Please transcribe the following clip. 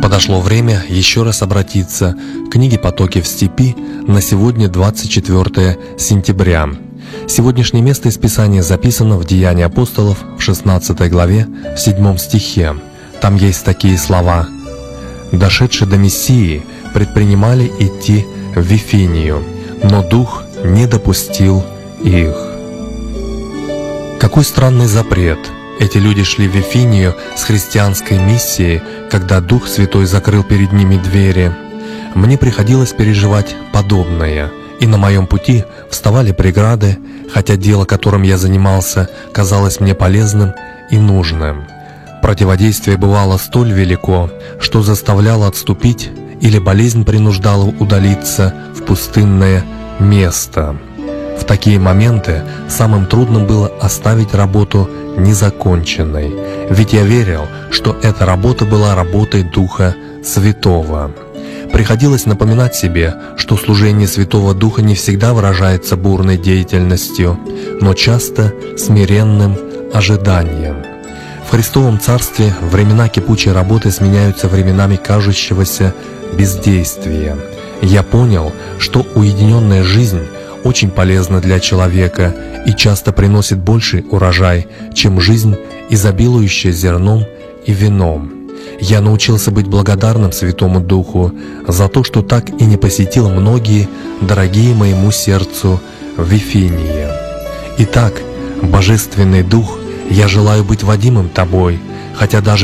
Подошло время еще раз обратиться к книге «Потоки в степи» на сегодня 24 сентября. Сегодняшнее место из Писания записано в Деянии апостолов в 16 главе, в 7 стихе. Там есть такие слова: «Дошедшие до Мессии, предпринимали идти в Вифинию, но Дух не допустил их». Какой странный запрет! Эти люди шли в Вифинию с христианской миссией, когда Дух Святой закрыл перед ними двери. Мне приходилось переживать подобное, и на моем пути вставали преграды, хотя дело, которым я занимался, казалось мне полезным и нужным. Противодействие бывало столь велико, что заставляло отступить, или болезнь принуждала удалиться в пустынное место. В такие моменты самым трудным было оставить работу незаконченной, ведь я верил, что эта работа была работой Духа Святого. Приходилось напоминать себе, что служение Святого Духа не всегда выражается бурной деятельностью, но часто смиренным ожиданием. В Христовом Царстве времена кипучей работы сменяются временами кажущегося бездействия. Я понял, что уединенная жизнь очень полезна для человека и часто приносит больший урожай, чем жизнь, изобилующая зерном и вином. Я научился быть благодарным Святому Духу за то, что так и не посетил многие дорогие моему сердцу Вифинии. Итак, Божественный Дух, я желаю быть водимым Тобой, хотя даже